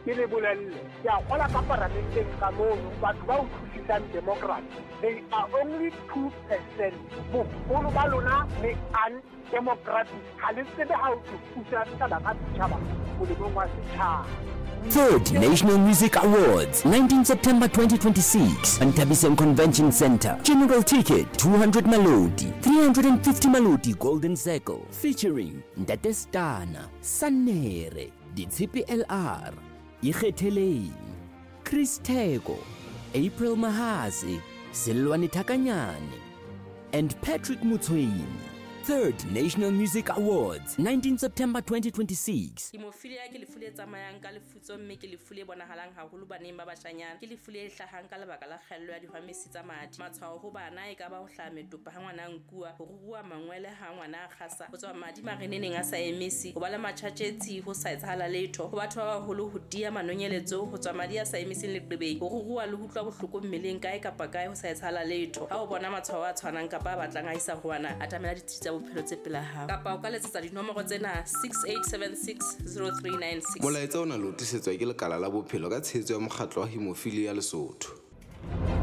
ke le bolelle ke a gola ka parlamenteng ka mono batho ba utlwisisang democracy they are only 2%. Bogolo ba lona le undemocratic ga le tsebe how to thusa setšhaba ka setšhaba molemong wa setšhaba. Third National Music Awards, 19 September 2026, Antabisen Convention Center. General ticket, 200 Malodi, 350 Malodi Golden Circle, featuring Ndate Stana, Sanere, Ditshipi LR, Ikgetheleng, Chris Tego, April Mahasi, Silwani Takanyane, and Patrick Mutsweni. Third National Music Awards, 19 September 2026. Hemophilia ke lefu le tsamayang ka lefutso mme ke lefu le bonahalang haholo baneng ba bashanyana ke lefu le hlahang ka lebaka la kgello ya dihwamesi tsa madi. Matshwao ho bana e ka ba ho hlaha metopa ha ngwana nkua, ho rurua mangwele ha ngwana a kgasa, ho tswa madi mareneneng a sa emisi, ho ba le matjhatjetsi ho sa etsahala letho, ho batho ba baholo ho dia manonyeletso, ho tswa madi a sa emising leqebeng, ho rurua le ho utlwa bohloko mmeleng kae kapa kae ho sa etsahala letho. Ha o bona matshwao a tshwanang kapa a batlang a isa ho wana, atamela ditsi bophelo tse pela hao kapa o ka letsetsa dinomoro tsena 68760396. Molaetsa o na le o tisetswa ke lekala la bophelo ka tshehetso ya mokgatlo wa Hemophilia Lesotho.